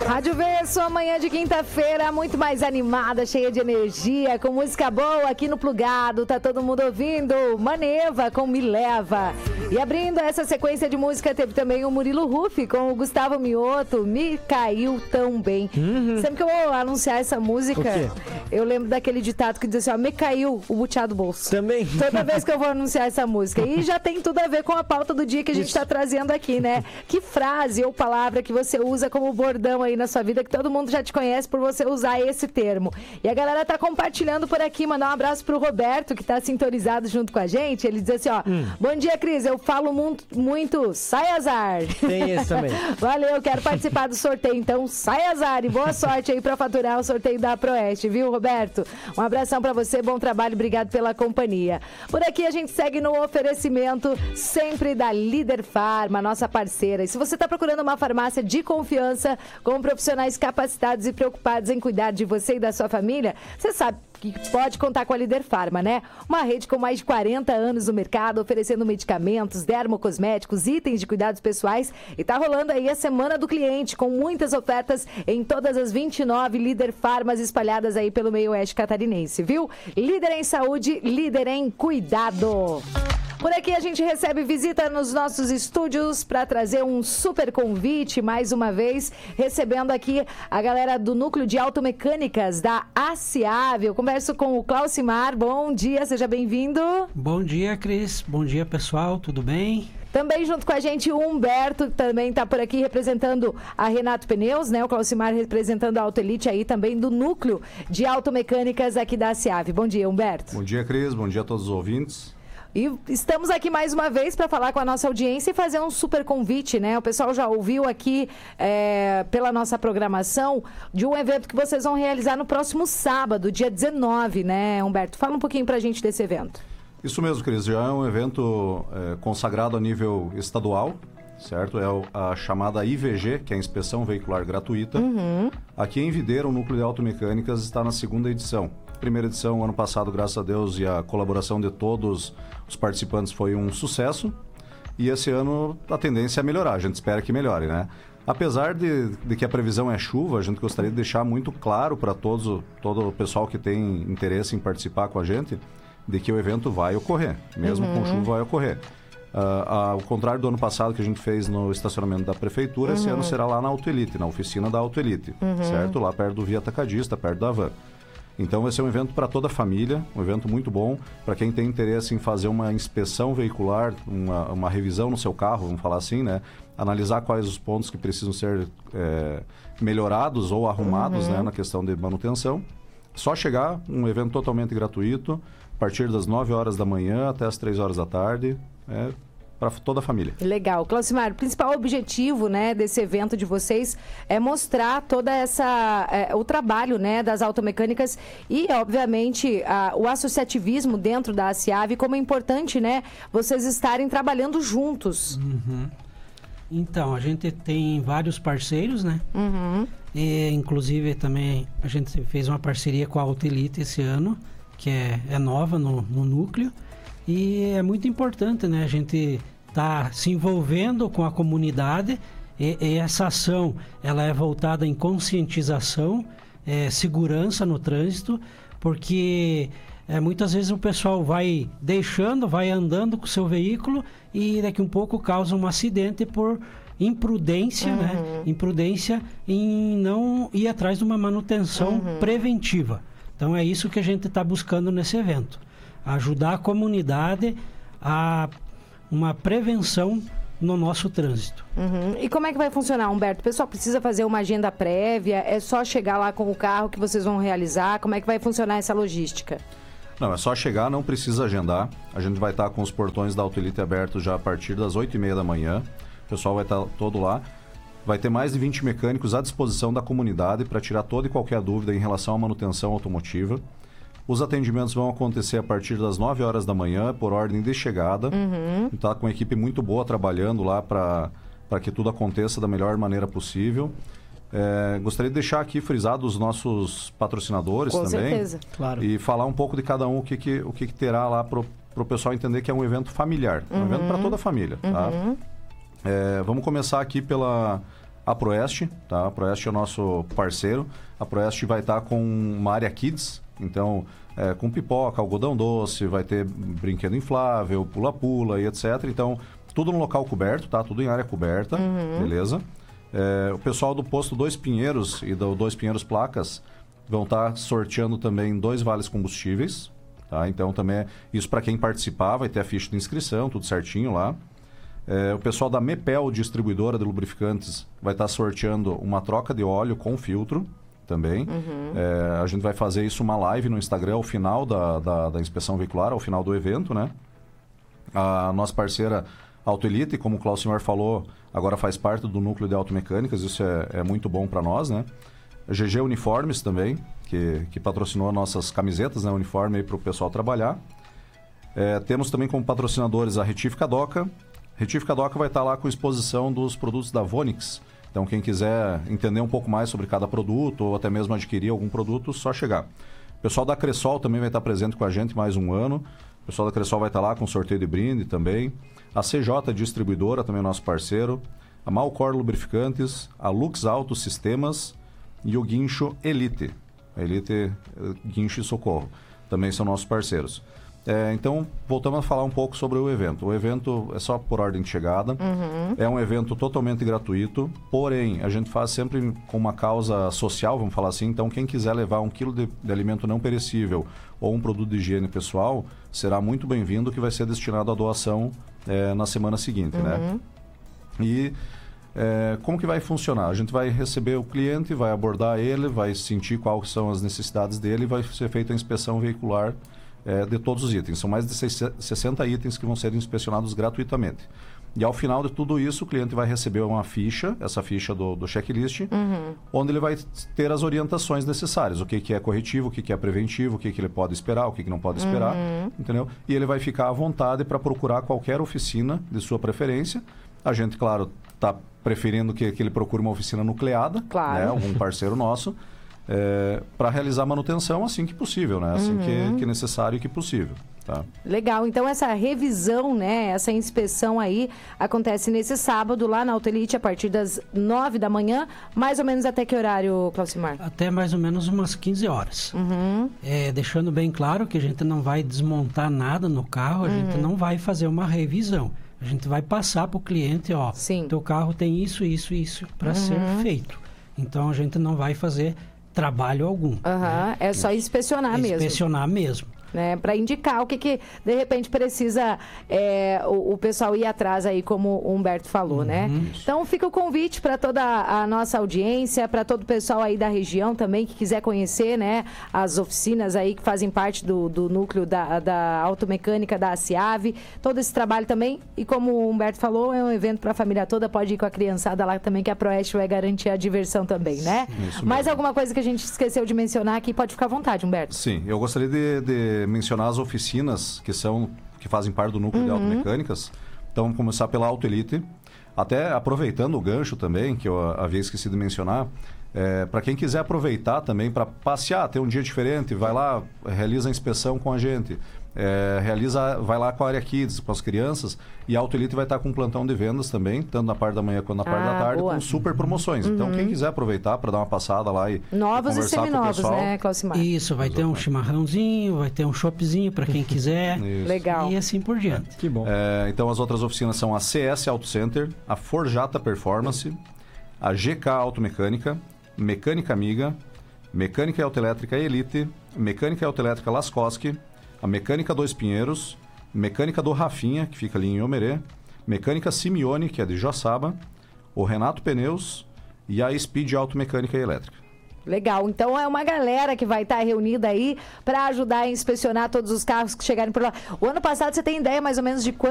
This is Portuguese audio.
Rádio V, sua manhã de quinta-feira muito mais animada, cheia de energia, com música boa aqui no Plugado. Tá todo mundo ouvindo Maneva com Me Leva. E abrindo essa sequência de música, teve também o Murilo Ruff com o Gustavo Mioto, Me Caiu Tão Bem. Sempre que eu vou anunciar essa música, eu lembro daquele ditado que diz assim, ó, me caiu o butiá do bolso. Também. Toda vez que eu vou anunciar essa música. E já tem tudo a ver com a pauta do dia que a gente está trazendo aqui, né? Que frase ou palavra que você usa como bordão aí na sua vida, que todo mundo já te conhece por você usar esse termo. E a galera tá compartilhando por aqui, mandar um abraço pro Roberto, que tá sintonizado junto com a gente. Ele diz assim, ó, bom dia, Cris, eu falo muito, sai azar. Tem esse também. Valeu, quero participar do sorteio, então sai azar e boa sorte aí pra faturar o sorteio da Proeste, viu, Roberto? Um abração pra você, bom trabalho, obrigado pela companhia. Por aqui a gente segue no oferecimento sempre da Líder Farma, nossa parceira. E se você tá procurando uma farmácia de confiança, com profissionais capacitados e preocupados em cuidar de você e da sua família, você sabe que pode contar com a Líder Farma, né? Uma rede com mais de 40 anos no mercado, oferecendo medicamentos, dermocosméticos, itens de cuidados pessoais. E tá rolando aí a Semana do Cliente, com muitas ofertas em todas as 29 Líder Farmas espalhadas aí pelo meio oeste catarinense, viu? Líder em saúde, líder em cuidado. Por aqui a gente recebe visita nos nossos estúdios para trazer um super convite, mais uma vez, recebendo aqui a galera do Núcleo de Automecânicas da ACIAV. Eu converso com o Clausimar. Bom dia, seja bem-vindo. Bom dia, Cris. Bom dia, pessoal. Tudo bem? Também junto com a gente o Humberto, que também está por aqui representando a Renato Pneus, né? O Clausimar representando a Autoelite aí também do Núcleo de Automecânicas aqui da ACIAV. Bom dia, Humberto. Bom dia, Cris. Bom dia a todos os ouvintes. E estamos aqui mais uma vez para falar com a nossa audiência e fazer um super convite, né? O pessoal já ouviu aqui pela nossa programação de um evento que vocês vão realizar no próximo sábado, dia 19, né, Humberto? Fala um pouquinho para a gente desse evento. Isso mesmo, Cris. Já é um evento consagrado a nível estadual, certo? É a chamada IVG, que é a Inspeção Veicular Gratuita. Aqui em Videira, o Núcleo de Automecânicas está na segunda edição. Primeira edição, ano passado, graças a Deus, e a colaboração de todos os participantes foi um sucesso. E esse ano a tendência é melhorar, a gente espera que melhore, né? Apesar de que a previsão é chuva, a gente gostaria de deixar muito claro para todo o pessoal que tem interesse em participar com a gente, de que o evento vai ocorrer, mesmo com chuva vai ocorrer. Ao contrário do ano passado que a gente fez no estacionamento da prefeitura, esse ano será lá na Autoelite, na oficina da Autoelite, certo? Lá perto do Via Atacadista, perto da Van. Então vai ser um evento para toda a família, um evento muito bom para quem tem interesse em fazer uma inspeção veicular, uma revisão no seu carro, vamos falar assim, né? Analisar quais os pontos que precisam ser melhorados ou arrumados, né, na questão de manutenção. Só chegar, um evento totalmente gratuito, a partir das 9 horas da manhã até as 3 horas da tarde, para toda a família. Legal. Clausimar, o principal objetivo, né, desse evento de vocês é mostrar toda o trabalho, né, das automecânicas e, obviamente, o associativismo dentro da ACIAV, como é importante, né, vocês estarem trabalhando juntos. Então, a gente tem vários parceiros, né? E, inclusive, também a gente fez uma parceria com a Autoelite esse ano, que é nova no núcleo. E é muito importante, né? A gente tá se envolvendo com a comunidade e essa ação, ela é voltada em conscientização, segurança no trânsito, porque muitas vezes o pessoal vai andando com o seu veículo e daqui um pouco causa um acidente por imprudência, né? Imprudência em não ir atrás de uma manutenção preventiva. Então é isso que a gente está buscando nesse evento. Ajudar a comunidade a uma prevenção no nosso trânsito. E como é que vai funcionar, Humberto? O pessoal precisa fazer uma agenda prévia? É só chegar lá com o carro que vocês vão realizar? Como é que vai funcionar essa logística? Não, é só chegar, não precisa agendar. A gente vai estar com os portões da Autoelite abertos já a partir das 8h30 da manhã. O pessoal vai estar todo lá. Vai ter mais de 20 mecânicos à disposição da comunidade para tirar toda e qualquer dúvida em relação à manutenção automotiva. Os atendimentos vão acontecer a partir das 9 horas da manhã, por ordem de chegada. Está com uma equipe muito boa trabalhando lá para que tudo aconteça da melhor maneira possível. Gostaria de deixar aqui frisado os nossos patrocinadores com também. Certeza. Claro. E falar um pouco de cada um, o que terá lá para o pessoal entender que é um evento familiar. Um evento para toda a família. Tá? Vamos começar aqui pela a Proeste, tá? A Proeste é o nosso parceiro. A Proeste vai estar com uma área Kids, então com pipoca, algodão doce, vai ter brinquedo inflável, pula-pula e etc. Então, tudo no local coberto, tá? Tudo em área coberta, beleza? O pessoal do posto Dois Pinheiros e do Dois Pinheiros Placas vão estar sorteando também 2 vales combustíveis, tá? Então, também isso para quem participar, vai ter a ficha de inscrição, tudo certinho lá. O pessoal da Mepel, distribuidora de lubrificantes, vai estar sorteando uma troca de óleo com filtro também. A gente vai fazer isso uma live no Instagram ao final da inspeção veicular, ao final do evento, né? A nossa parceira Autoelite, como o Clausimar falou, agora faz parte do núcleo de automecânicas, isso é muito bom para nós, né? A GG Uniformes também, que patrocinou nossas camisetas, né? Uniforme para o pessoal trabalhar. Temos também como patrocinadores a Retífica Doca. Retífica Doca vai estar lá com exposição dos produtos da Vonix. Então, quem quiser entender um pouco mais sobre cada produto ou até mesmo adquirir algum produto, só chegar. O pessoal da Cressol também vai estar presente com a gente mais um ano. O pessoal da Cressol vai estar lá com sorteio de brinde também. A CJ Distribuidora, também é nosso parceiro. A Malcor Lubrificantes, a Lux Auto Sistemas e o Guincho Elite. A Elite Guincho e Socorro. Também são nossos parceiros. Então, voltamos a falar um pouco sobre o evento. O evento é só por ordem de chegada. É um evento totalmente gratuito, porém, a gente faz sempre com uma causa social, vamos falar assim. Então, quem quiser levar 1 quilo de alimento não perecível ou um produto de higiene pessoal, será muito bem-vindo, que vai ser destinado à doação na semana seguinte, né? E como que vai funcionar? A gente vai receber o cliente, vai abordar ele, vai sentir quais são as necessidades dele e vai ser feita a inspeção veicular de todos os itens. São mais de 60 itens que vão ser inspecionados gratuitamente. E ao final de tudo isso, o cliente vai receber uma ficha, essa ficha do checklist, onde ele vai ter as orientações necessárias. O que é corretivo, o que é preventivo, o que ele pode esperar, o que não pode esperar, entendeu? E ele vai ficar à vontade para procurar qualquer oficina de sua preferência. A gente, claro, está preferindo que ele procure uma oficina nucleada, claro, né? Algum parceiro nosso, para realizar a manutenção assim que possível, né? Assim que necessário e que possível. Tá? Legal, então essa revisão, né, essa inspeção aí acontece nesse sábado lá na Autoelite a partir das 9 da manhã, mais ou menos até que horário, Clausimar? Até mais ou menos umas 15 horas. Deixando bem claro que a gente não vai desmontar nada no carro, a gente não vai fazer uma revisão. A gente vai passar para o cliente, ó, teu carro tem isso para ser feito. Então a gente não vai fazer trabalho algum. Né? É só inspecionar mesmo. Inspecionar mesmo. Né, para indicar o que de repente precisa o pessoal ir atrás aí, como o Humberto falou, né? Então fica o convite para toda a nossa audiência, para todo o pessoal aí da região também que quiser conhecer, né, as oficinas aí que fazem parte do núcleo da automecânica da ACIAV, todo esse trabalho também. E como o Humberto falou, é um evento para a família toda, pode ir com a criançada lá também, que a Proeste vai garantir a diversão também, né? Mais alguma coisa que a gente esqueceu de mencionar aqui, pode ficar à vontade, Humberto. Sim, eu gostaria de mencionar as oficinas que fazem parte do núcleo de automecânicas. Então, vamos começar pela Autoelite. Até aproveitando o gancho também, que eu havia esquecido de mencionar, para quem quiser aproveitar também para passear, ter um dia diferente, vai lá, realiza a inspeção com a gente, vai lá com a área Kids, com as crianças, e a Autoelite vai estar com um plantão de vendas também, tanto na parte da manhã quanto na parte da tarde, com super promoções. Então, quem quiser aproveitar para dar uma passada lá e novos e e seminovos, né, Clausimar? Isso, vai ter um chimarrãozinho, vai ter um choppzinho para quem quiser. Legal. E assim por diante. Que bom. Então, as outras oficinas são a CS Auto Center, a Forjata Performance, a GK Automecânica, Mecânica Amiga, Mecânica Autoelétrica Elite, Mecânica Autoelétrica Lascosque, a Mecânica Dois Pinheiros, Mecânica do Rafinha, que fica ali em Iomerê, Mecânica Simeone, que é de Joaçaba, o Renato Pneus e a Speed Automecânica e Elétrica. Legal, então é uma galera que vai estar reunida aí para ajudar a inspecionar todos os carros que chegarem por lá. O ano passado, você tem ideia mais ou menos de quanto